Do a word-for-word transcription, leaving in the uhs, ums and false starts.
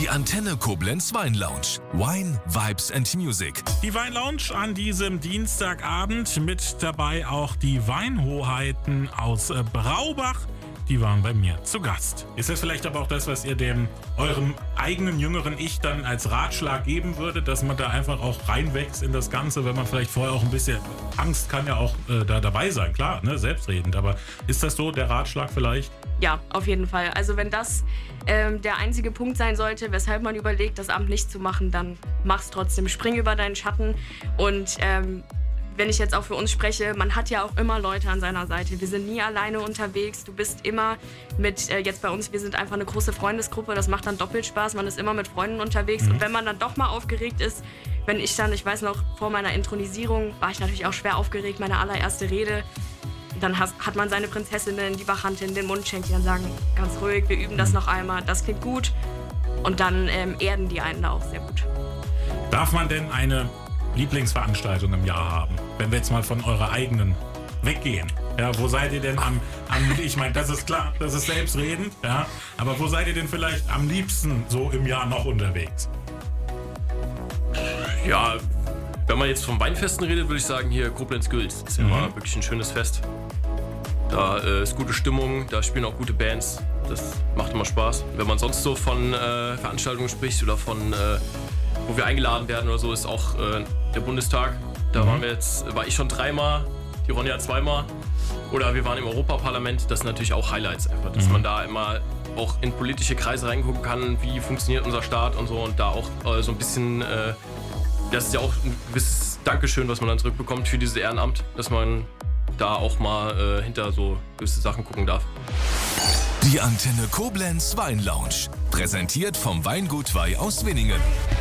Antenne Koblenz Wein Lounge. Wine, Vibes and Music. Die Wein Lounge an diesem Dienstagabend, mit dabei auch die Weinhoheiten aus äh, Braubach. Die waren bei mir zu Gast. Ist das vielleicht aber auch das, was ihr dem eurem eigenen jüngeren Ich dann als Ratschlag geben würdet, dass man da einfach auch reinwächst in das Ganze, wenn man vielleicht vorher auch ein bisschen Angst kann ja auch äh, da dabei sein, klar, ne, selbstredend. Aber ist das so der Ratschlag vielleicht? Ja, auf jeden Fall. Also wenn das ähm, der einzige Punkt sein sollte, weshalb man überlegt, das Amt nicht zu machen, dann mach's trotzdem. Spring über deinen Schatten. Und ähm, wenn ich jetzt auch für uns spreche, man hat ja auch immer Leute an seiner Seite. Wir sind nie alleine unterwegs. Du bist immer mit, äh, jetzt bei uns, wir sind einfach eine große Freundesgruppe. Das macht dann doppelt Spaß. Man ist immer mit Freunden unterwegs. Mhm. Und wenn man dann doch mal aufgeregt ist, wenn ich dann, ich weiß noch, vor meiner Intronisierung war ich natürlich auch schwer aufgeregt, meine allererste Rede. Dann hat man seine Prinzessinnen, die Bachantin, den Mundschenk, die dann sagen, ganz ruhig, wir üben das noch einmal, das klingt gut. Und dann ähm, erden die einen da auch sehr gut. Darf man denn eine Lieblingsveranstaltung im Jahr haben? Wenn wir jetzt mal von eurer eigenen weggehen. Ja, wo seid ihr denn am, am ich meine, das ist klar, das ist selbstredend, ja, aber wo seid ihr denn vielleicht am liebsten so im Jahr noch unterwegs? Ja, wenn man jetzt vom Weinfesten redet, würde ich sagen, hier Koblenz-Gülz. Das ist ja Mhm. immer wirklich ein schönes Fest. Da äh, ist gute Stimmung, da spielen auch gute Bands. Das macht immer Spaß. Wenn man sonst so von äh, Veranstaltungen spricht oder von, äh, wo wir eingeladen werden oder so, ist auch äh, der Bundestag. Da Mhm. waren wir jetzt, war ich schon dreimal, die Ronja zweimal. Oder wir waren im Europaparlament. Das sind natürlich auch Highlights einfach, dass Mhm. man da immer auch in politische Kreise reingucken kann, wie funktioniert unser Staat und so. Und da auch äh, so ein bisschen, äh, das ist ja auch ein gewisses Dankeschön, was man dann zurückbekommt für dieses Ehrenamt, dass man da auch mal äh, hinter so gewisse Sachen gucken darf. Die Antenne Koblenz Wein Lounge. Präsentiert vom Weingut Weih aus Winningen.